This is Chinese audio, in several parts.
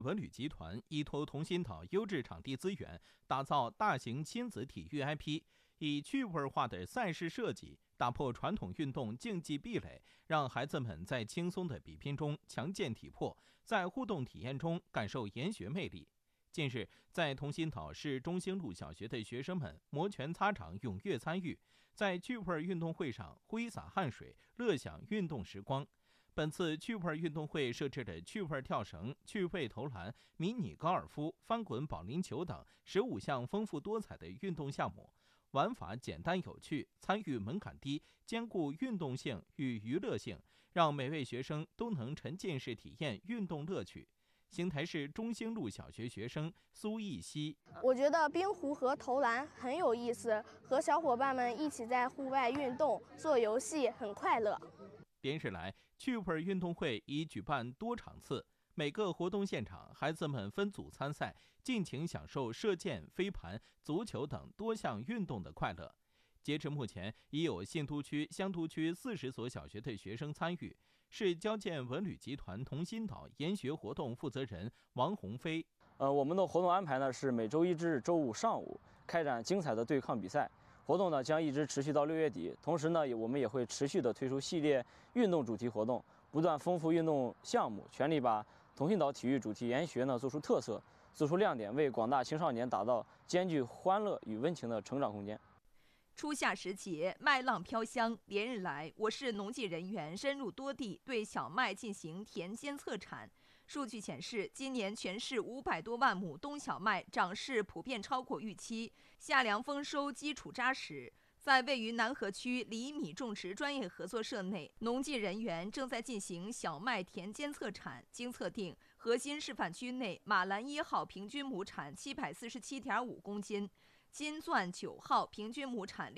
文旅集团依托同心岛优质场地资源，打造大型亲子体育 IP， 以趣味化的赛事设计打破传统运动竞技壁垒，让孩子们在轻松的比拼中强健体魄，在互动体验中感受研学魅力。近日，在同心岛市中兴路小学的学生们摩拳擦掌，踊跃参与，在趣味运动会上挥洒汗水，乐享运动时光。本次趣味运动会设置了趣味跳绳、趣味投篮、迷你高尔夫、翻滚保龄球等15项丰富多彩的运动项目，玩法简单有趣，参与门槛低，兼顾运动性与娱乐性，让每位学生都能沉浸式体验运动乐趣。邢台市中兴路小学学生苏艺熙： 我觉得冰壶和投篮很有意思，和小伙伴们一起在户外运动、做游戏，很快乐。 连日来，趣味运动会已举办多场次，每个活动现场，孩子们分组参赛，尽情享受射箭、飞盘、足球等多项运动的快乐。截至目前，已有信都区、香都区40所小学的学生参与。市交建文旅集团同心岛研学活动负责人王鸿飞： 我们的活动安排呢是每周一至周五上午开展精彩的对抗比赛。活动呢将一直持续到6月底，同时呢，我们也会持续的推出系列运动主题活动，不断丰富运动项目，全力把同心岛体育主题研学呢做出特色，做出亮点，为广大青少年打造兼具欢乐与温情的成长空间。 初夏时节，麦浪飘香。连日来，我市农技人员深入多地对小麦进行田间测产。数据显示，今年全市500多万亩冬小麦长势普遍超过预期，夏粮丰收基础扎实。在位于南河区厘米种植专业合作社内，农技人员正在进行小麦田间测产。经测定，核心示范区内马兰1号平均亩产747.5公斤。金钻9号平均亩产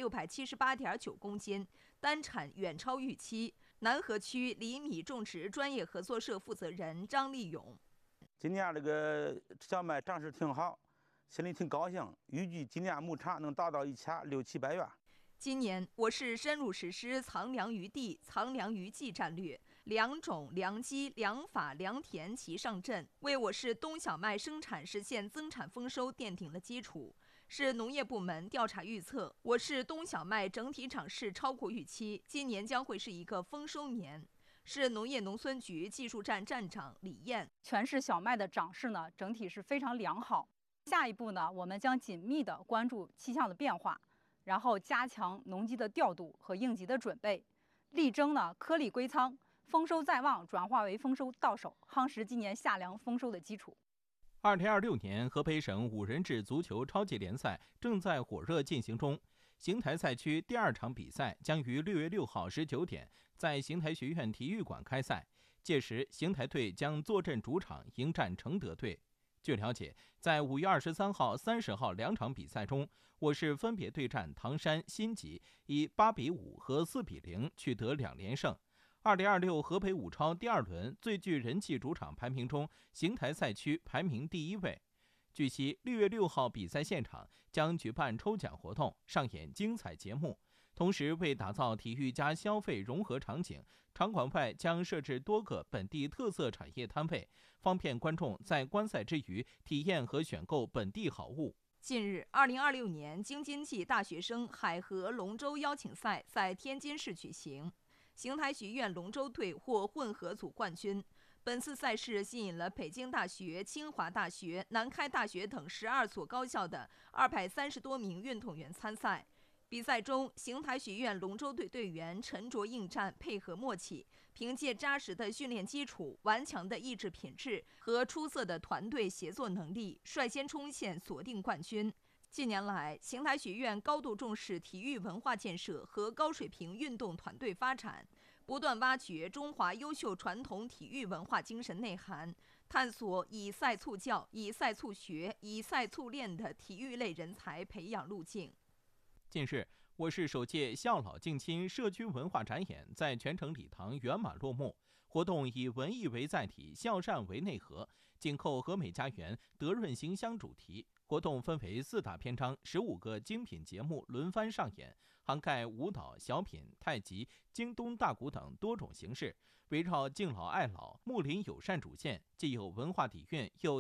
678.9公斤，单产远超预期。南河区厘米种植专业合作社负责人张立勇： 今年这个小麦长势挺好，心里挺高兴，预计今年亩产能达到1600-700元。 今年我市深入实施藏粮于地、藏粮于技战略，良种、良机、良法、良田齐上阵，为我市冬小麦生产实现增产丰收奠定了基础。市农业部门调查预测，我市冬小麦整体长势超过预期，今年将会是一个丰收年。市农业农村局技术站站长李艳： 全市小麦的长势呢，整体是非常良好。下一步呢，我们将紧密地关注气象的变化，然后加强农机的调度和应急的准备，力争呢颗粒归仓，丰收在望转化为丰收到手，夯实今年夏粮丰收的基础。 2026年河北省5人制足球超级联赛正在火热进行中，邢台赛区第2场比赛将于6月6号19点在邢台学院体育馆开赛，届时邢台队将坐镇主场迎战承德队。据了解，在5月23号、30号2场比赛中，我市分别对战唐山、新集，以8-5和4-0取得2连胜。2026河北5超第2轮最具人气主场排名中，邢台赛区排名第1位。据悉，6月6号比赛现场将举办抽奖活动，上演精彩节目。同时，为打造体育加消费融合场景，场馆外将设置多个本地特色产业摊位，方便观众在观赛之余体验和选购本地好物。 近日，2026年京津冀大学生海河龙舟邀请赛在天津市举行。邢台学院龙舟队获混合组冠军。本次赛事吸引了北京大学、清华大学、南开大学等12所高校的230多名运动员参赛。比赛中，邢台学院龙舟队队员沉着应战，配合默契，凭借扎实的训练基础、顽强的意志品质和出色的团队协作能力，率先冲线锁定冠军。近年来，邢台学院高度重视体育文化建设和高水平运动团队发展，不断挖掘中华优秀传统体育文化精神内涵，探索以赛促教、以赛促学、以赛促练的体育类人才培养路径。 近日，我市首届孝老敬亲社区文化展演在全城礼堂圆满落幕。活动以文艺为载体，孝善为内核，紧扣和美家园、德润馨香主题。活动分为4大篇章，15个精品节目轮番上演，涵盖舞蹈、小品、太极、京东大鼓等多种形式，围绕敬老爱老、睦邻友善主线，既有文化底蕴，又